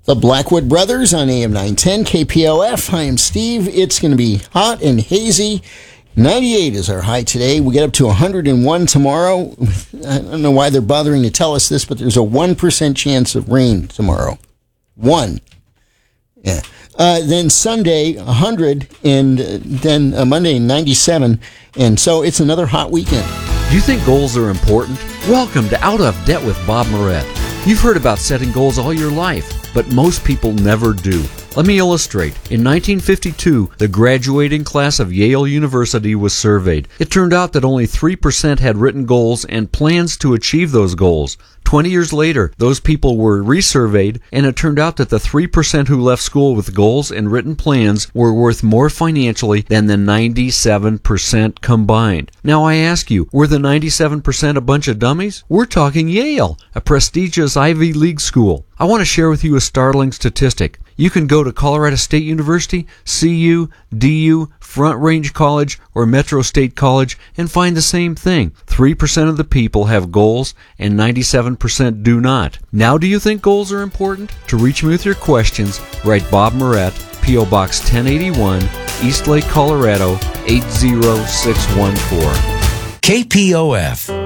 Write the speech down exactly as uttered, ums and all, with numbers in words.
The Blackwood Brothers on A M nine ten K P O F. I am Steve. It's going to be hot and hazy. ninety-eight is our high today. We get up to one hundred one tomorrow. I don't know why they're bothering to tell us this, but there's a one percent chance of rain tomorrow. One. Yeah. Uh, then Sunday, one hundred, and uh, then uh, Monday, ninety-seven. And so it's another hot weekend. Do you think goals are important? Welcome to Out of Debt with Bob Moret. You've heard about setting goals all your life, but most people never do. Let me illustrate. In nineteen fifty-two, the graduating class of Yale University was surveyed. It turned out that only three percent had written goals and plans to achieve those goals. Twenty years later, those people were resurveyed, and it turned out that the three percent who left school with goals and written plans were worth more financially than the ninety-seven percent combined. Now I ask you, were the ninety-seven percent a bunch of dummies? We're talking Yale, a prestigious Ivy League school. I want to share with you a startling statistic. You can go to Colorado State University, C U, D U, Front Range College, or Metro State College and find the same thing. three percent of the people have goals and ninety-seven percent do not. Now, do you think goals are important? To reach me with your questions, write Bob Moret, P O Box ten eighty-one, East Lake, Colorado eight zero six one four. K P O F.